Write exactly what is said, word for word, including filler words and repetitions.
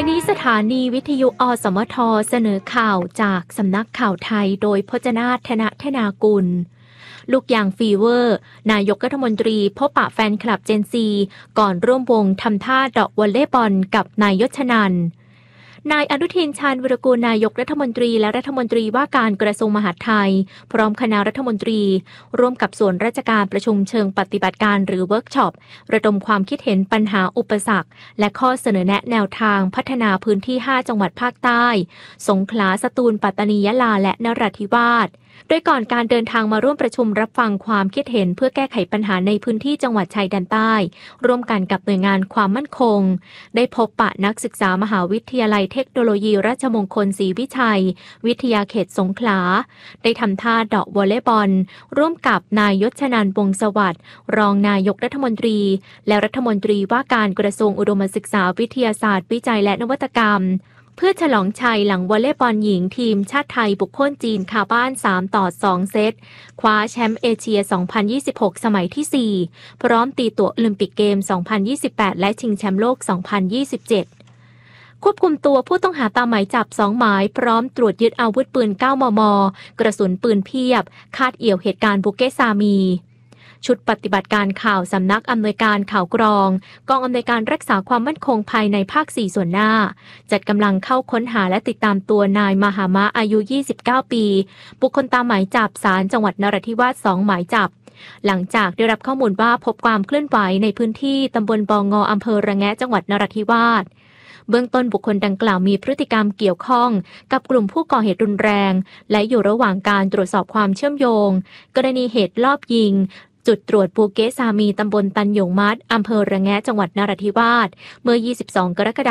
ายนี้สถานีวิทยุอสมทเสนอข่าวจากสำนักข่าวไทยโดยพจนาถ ธนธนากุลลูกยางฟีเวอร์นายกรัฐมนตรีพบปะแฟนคลับเจนซีก่อนร่วมวงทำท่าเดาะวอลเลย์บอลกับนายยศนันท์นายอนุทินชาญวิรากูลนายกรัฐมนตรีและรัฐมนตรีว่าการกระทรวงมหาดไทยพร้อมคณะรัฐมนตรีร่วมกับส่วนราชการประชุมเชิงปฏิบัติการหรือเวิร์กช็อประดมความคิดเห็นปัญหาอุปสรรคและข้อเสนอแนะแนวทางพัฒนาพื้นที่ห้าจังหวัดภาคใต้สงขลาสตูลปัตตานียะลาและนราธิวาสโดยก่อนการเดินทางมาร่วมประชุมรับฟังความคิดเห็นเพื่อแก้ไขปัญหาในพื้นที่จังหวัดชายแดนใต้ร่วมกันกับหน่วยงานความมั่นคงได้พบปะนักศึกษามหาวิทยาลัยเทคโนโลยีราชมงคลศรีวิชัยวิทยาเขตสงขลาได้ทำท่าเดาะวอลเลย์บอลร่วมกับนายยศนันท์วงศ์สวัสดิ์รองนายกรัฐมนตรีและรัฐมนตรีว่าการกระทรวงอุดมศึกษาวิทยาศาสตร์วิจัยและนวัตกรรมเพื่อฉลองชัยหลังวอลเลย์บอลหญิงทีมชาติไทยบุกโค่นจีนคาบ้านสามต่อสองเซตคว้าแชมป์เอเชียสองพันยี่สิบหกสมัยที่สี่พร้อมตีตั๋วโอลิมปิกเกมสองพันยี่สิบแปดและชิงแชมป์โลกสองพันยี่สิบเจ็ดควบคุมตัวผู้ต้องหาตามหมายจับสองหมายพร้อมตรวจยึดอาวุธปืนเก้ามมกระสุนปืนเพียบคาดเอี่ยวเหตุการณ์บุกเกซามีชุดปฏิบัติการข่าวสำนักอำนวยการข่าวกรองกองอำนวยการรักษาความมั่นคงภายในภาคสี่ส่วนหน้าจัดกำลังเข้าค้นหาและติดตามตัวนายมหามะอายุยี่สิบเก้าปีบุคคลตามหมายจับศาลจังหวัดนราธิวาสสองหมายจับหลังจากได้รับข้อมูลว่าพบความเคลื่อนไหวในพื้นที่ตำบลบองออำเภอระแงะจังหวัดนราธิวาสเบื้องต้นบุคคลดังกล่าวมีพฤติกรรมเกี่ยวข้องกับกลุ่มผู้ก่อเหตุรุนแรงและอยู่ระหว่างการตรวจสอบความเชื่อมโยงกรณีเหตุลอบยิงจุดตรวจภูเก็ตซามีตำบลตันหยงมัดอำเภอระแงะจังหวัดนราธิวาสเมื่อยี่สิบสองกรกฎาคม